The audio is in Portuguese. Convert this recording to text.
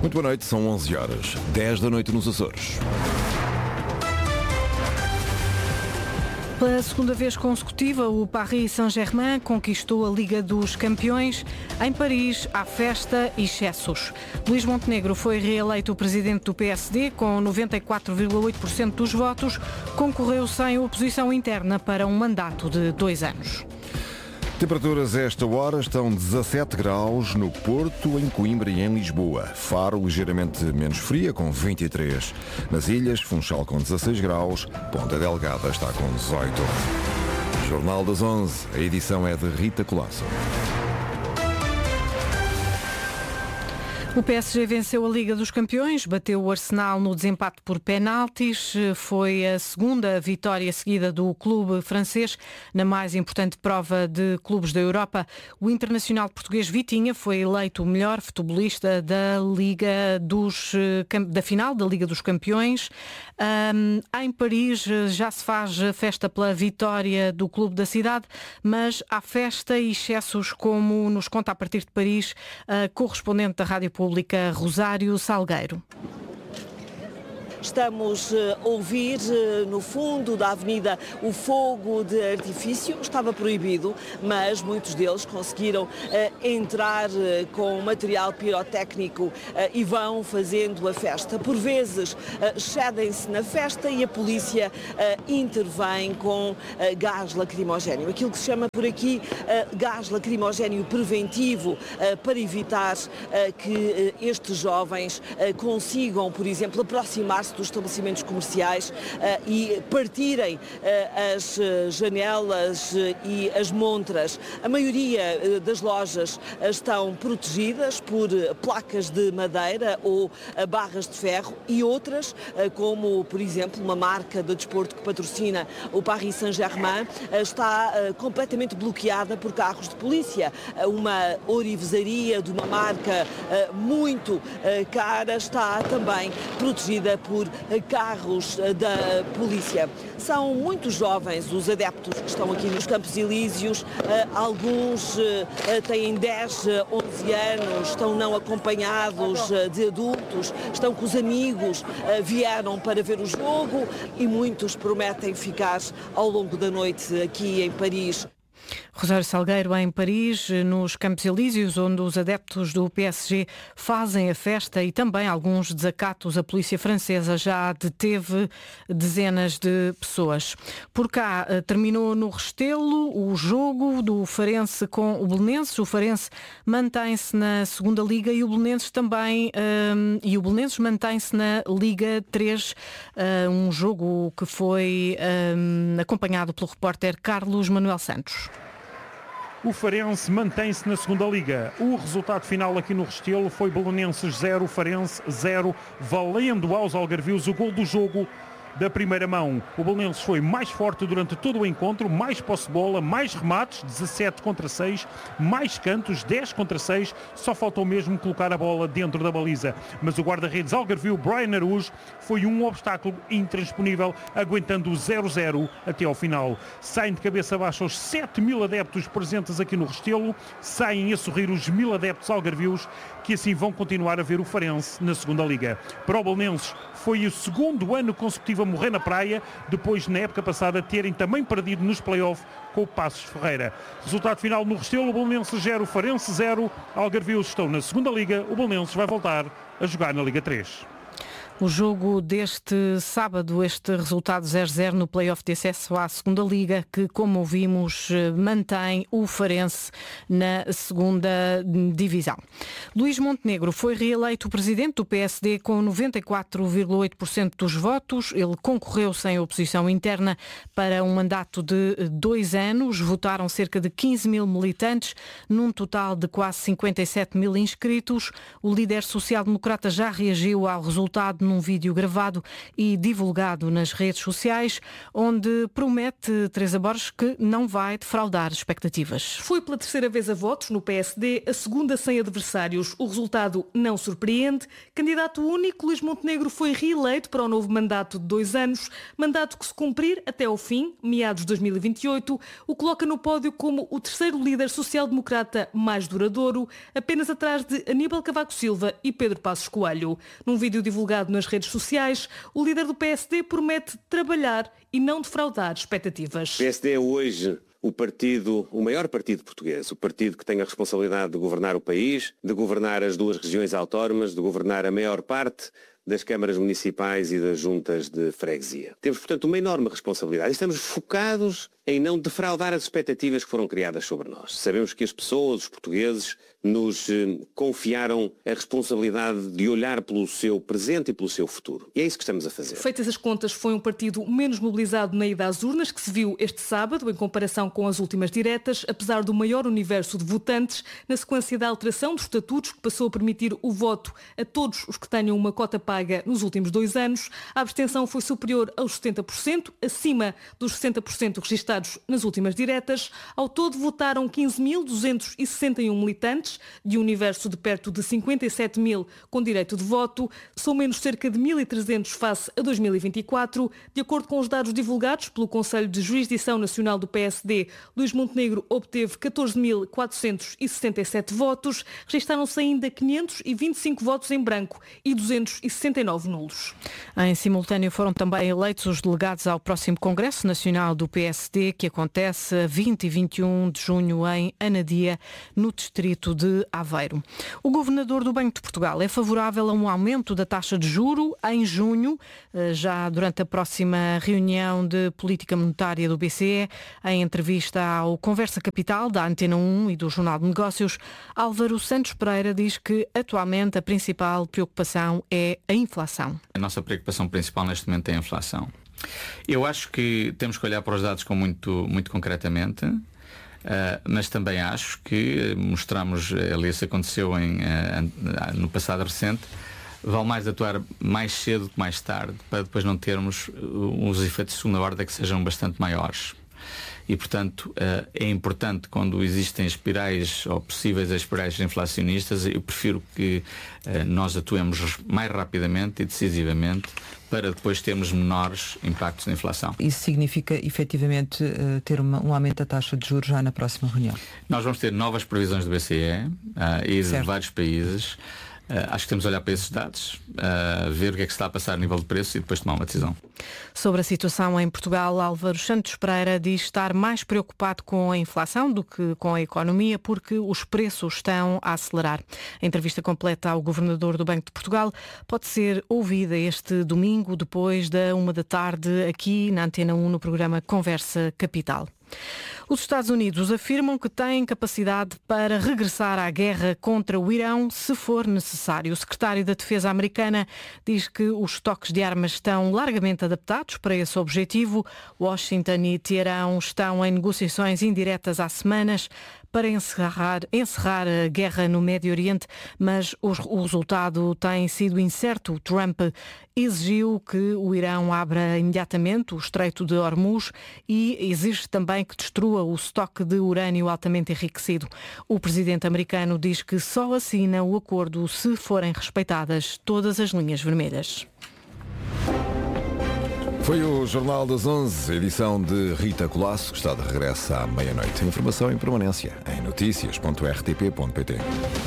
Muito boa noite, são 11 horas, 10 da noite nos Açores. Pela segunda vez consecutiva, o Paris Saint-Germain conquistou a Liga dos Campeões. Em Paris, há festa e excessos. Luís Montenegro foi reeleito presidente do PSD com 94,8% dos votos. Concorreu sem oposição interna para um mandato de 2 anos. Temperaturas a esta hora estão 17 graus no Porto, em Coimbra e em Lisboa. Faro ligeiramente menos fria, com 23. Nas ilhas, Funchal com 16 graus, Ponta Delgada está com 18. Jornal das 11, a edição é de Rita Colasso. O PSG venceu a Liga dos Campeões, bateu o Arsenal no desempate por penaltis. Foi a segunda vitória seguida do clube francês na mais importante prova de clubes da Europa. O internacional português Vitinha foi eleito o melhor futebolista da final da Liga dos Campeões. Em Paris já se faz a festa pela vitória do clube da cidade, mas há festa e excessos, como nos conta a partir de Paris a correspondente da Rádio Pública Rosário Salgueiro. Estamos a ouvir no fundo da avenida o fogo de artifício. Estava proibido, mas muitos deles conseguiram entrar com material pirotécnico e vão fazendo a festa. Por vezes excedem-se na festa e a polícia intervém com gás lacrimogéneo. Aquilo que se chama por aqui gás lacrimogéneo preventivo, para evitar que estes jovens consigam, por exemplo, aproximar-se dos estabelecimentos comerciais e partirem as janelas e as montras. A maioria das lojas estão protegidas por placas de madeira ou barras de ferro e outras, como por exemplo uma marca de desporto que patrocina o Paris Saint-Germain, está completamente bloqueada por carros de polícia. Uma orivesaria de uma marca muito cara está também protegida por carros da polícia. São muitos jovens os adeptos que estão aqui nos Campos Elíseos. Alguns têm 10, 11 anos, estão não acompanhados de adultos, estão com os amigos, vieram para ver o jogo e muitos prometem ficar ao longo da noite aqui em Paris. Rosário Salgueiro, em Paris, nos Campos Elíseos, onde os adeptos do PSG fazem a festa e também alguns desacatos. A polícia francesa já deteve dezenas de pessoas. Por cá, terminou no Restelo o jogo do Farense com o Belenenses. O Farense mantém-se na segunda Liga e o Belenenses também, e o Belenenses mantém-se na Liga 3. Um jogo que foi acompanhado pelo repórter Carlos Manuel Santos. O Farense mantém-se na segunda Liga. O resultado final aqui no Restelo foi Belenenses 0, Farense 0, valendo aos algarvios o gol do jogo da primeira mão. O Belenenses foi mais forte durante todo o encontro, mais posse de bola, mais remates, 17 contra 6, mais cantos, 10 contra 6, só faltou mesmo colocar a bola dentro da baliza. Mas o guarda-redes algarvio, Brian Araújo, foi um obstáculo intransponível, aguentando o 0-0 até ao final. Saem de cabeça baixa os 7.000 adeptos presentes aqui no Restelo, saem a sorrir os 1.000 adeptos algarvios, que assim vão continuar a ver o Farense na segunda Liga. Para o Belenenses foi o segundo ano consecutivo a morrer na praia, depois na época passada terem também perdido nos play-off com o Passos Ferreira. Resultado final no Restelo, o Belenenses 0, o Farense 0, algarvios estão na segunda Liga, o Belenenses vai voltar a jogar na Liga 3. O jogo deste sábado, este resultado 0-0 no play-off de acesso à segunda Liga, que, como ouvimos, mantém o Farense na segunda divisão. Luís Montenegro foi reeleito presidente do PSD com 94,8% dos votos. Ele concorreu sem oposição interna para um mandato de 2 anos. Votaram cerca de 15.000 militantes, num total de quase 57.000 inscritos. O líder social-democrata já reagiu ao resultado num vídeo gravado e divulgado nas redes sociais, onde promete Teresa Borges que não vai defraudar expectativas. Foi pela terceira vez a votos no PSD, a segunda sem adversários. O resultado não surpreende. Candidato único, Luís Montenegro foi reeleito para o novo mandato de 2 anos, mandato que, se cumprir até ao fim, meados de 2028, o coloca no pódio como o terceiro líder social-democrata mais duradouro, apenas atrás de Aníbal Cavaco Silva e Pedro Passos Coelho. Num vídeo divulgado nas redes sociais, o líder do PSD promete trabalhar e não defraudar expectativas. O PSD é hoje o maior partido português, o partido que tem a responsabilidade de governar o país, de governar as 2 regiões autónomas, de governar a maior parte das câmaras municipais e das juntas de freguesia. Temos, portanto, uma enorme responsabilidade e estamos focados em não defraudar as expectativas que foram criadas sobre nós. Sabemos que as pessoas, os portugueses, nos confiaram a responsabilidade de olhar pelo seu presente e pelo seu futuro. E é isso que estamos a fazer. Feitas as contas, foi um partido menos mobilizado na ida às urnas, que se viu este sábado, em comparação com as últimas diretas, apesar do maior universo de votantes, na sequência da alteração dos estatutos, que passou a permitir o voto a todos os que tenham uma cota paga nos últimos 2 anos. A abstenção foi superior aos 70%, acima dos 60% registados nas últimas diretas. Ao todo, votaram 15.261 militantes, de um universo de perto de 57 mil com direito de voto. São menos cerca de 1.300 face a 2024. De acordo com os dados divulgados pelo Conselho de Jurisdição Nacional do PSD, Luís Montenegro obteve 14.467 votos. Registaram-se ainda 525 votos em branco e 269 nulos. Em simultâneo foram também eleitos os delegados ao próximo Congresso Nacional do PSD, que acontece a 20 e 21 de junho em Anadia, no distrito de Aveiro. O governador do Banco de Portugal é favorável a um aumento da taxa de juro em junho, já durante a próxima reunião de política monetária do BCE. Em entrevista ao Conversa Capital, da Antena 1 e do Jornal de Negócios, Álvaro Santos Pereira diz que atualmente a principal preocupação é a inflação. A nossa preocupação principal neste momento é a inflação. Eu acho que temos que olhar para os dados com muito concretamente. Mas também acho que mostramos, aliás, isso aconteceu no passado recente, vale mais atuar mais cedo que mais tarde, para depois não termos uns efeitos de segunda ordem que sejam bastante maiores. E, portanto, é importante, quando existem espirais ou possíveis espirais inflacionistas, eu prefiro que nós atuemos mais rapidamente e decisivamente para depois termos menores impactos na inflação. Isso significa, efetivamente, ter um aumento da taxa de juros já na próxima reunião? Nós vamos ter novas previsões do BCE e de vários países. Acho que temos de olhar para esses dados, ver o que é que se está a passar a nível de preço e depois tomar uma decisão. Sobre a situação em Portugal, Álvaro Santos Pereira diz estar mais preocupado com a inflação do que com a economia, porque os preços estão a acelerar. A entrevista completa ao governador do Banco de Portugal pode ser ouvida este domingo, depois da 13h, aqui na Antena 1, no programa Conversa Capital. Os Estados Unidos afirmam que têm capacidade para regressar à guerra contra o Irão se for necessário. O secretário da Defesa americana diz que os estoques de armas estão largamente adaptados para esse objetivo. Washington e Teherão estão em negociações indiretas há semanas para encerrar a guerra no Médio Oriente, mas o resultado tem sido incerto. Trump exigiu que o Irão abra imediatamente o Estreito de Hormuz e exige também que destrua o estoque de urânio altamente enriquecido. O presidente americano diz que só assina o acordo se forem respeitadas todas as linhas vermelhas. Foi o Jornal das 11, edição de Rita Colasso, que está de regresso à meia-noite. Informação em permanência em noticias.rtp.pt.